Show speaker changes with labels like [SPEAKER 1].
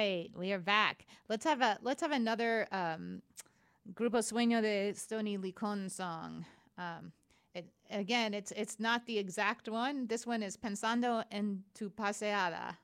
[SPEAKER 1] right, we are back. Let's have another Grupo Sueño de Stony Licon song. Again, it's not the exact one. This one is Pensando en tu paseada.